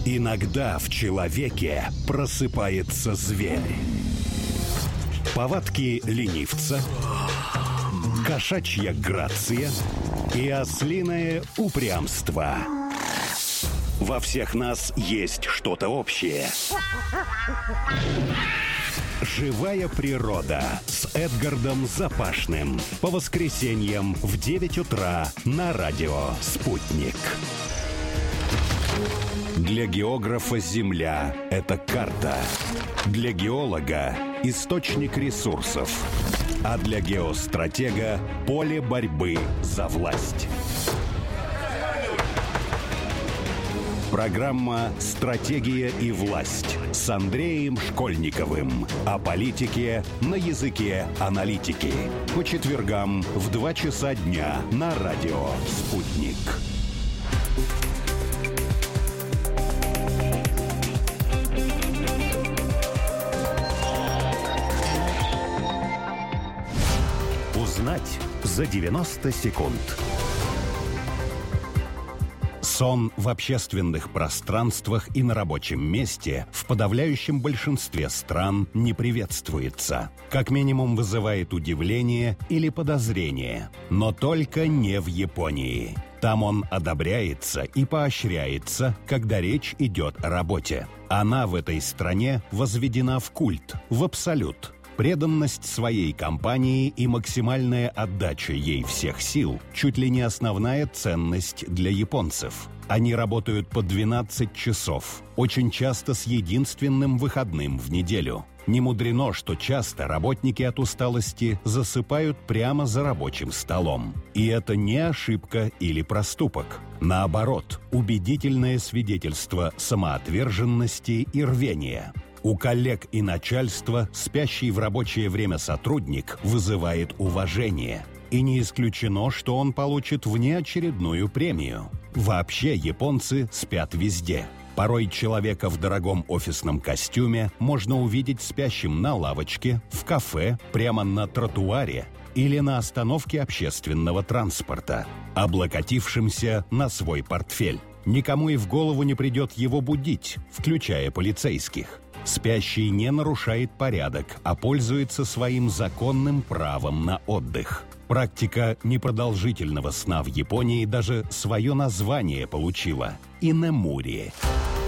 Иногда в человеке просыпается зверь. Повадки ленивца, кошачья грация и ослиное упрямство. Во всех нас есть что-то общее. «Живая природа» с Эдгардом Запашным. По воскресеньям в 9 утра на радио «Спутник». Для географа Земля – это карта. Для геолога – источник ресурсов. А для геостратега – поле борьбы за власть. Программа «Стратегия и власть» с Андреем Школьниковым. О политике на языке аналитики. По четвергам в 2 часа дня на радио «Спутник». Узнать за 90 секунд. Сон в общественных пространствах и на рабочем месте в подавляющем большинстве стран не приветствуется. Как минимум вызывает удивление или подозрение. Но только не в Японии. Там он одобряется и поощряется, когда речь идет о работе. Она в этой стране возведена в культ, в абсолют. Преданность своей компании и максимальная отдача ей всех сил – чуть ли не основная ценность для японцев. Они работают по 12 часов, очень часто с единственным выходным в неделю. Не мудрено, что часто работники от усталости засыпают прямо за рабочим столом. И это не ошибка или проступок. Наоборот, убедительное свидетельство самоотверженности и рвения. У коллег и начальства спящий в рабочее время сотрудник вызывает уважение. И не исключено, что он получит внеочередную премию. Вообще японцы спят везде. Порой человека в дорогом офисном костюме можно увидеть спящим на лавочке, в кафе, прямо на тротуаре или на остановке общественного транспорта, облокотившимся на свой портфель. Никому и в голову не придет его будить, включая полицейских. Спящий не нарушает порядок, а пользуется своим законным правом на отдых. Практика непродолжительного сна в Японии даже свое название получила – инэмури.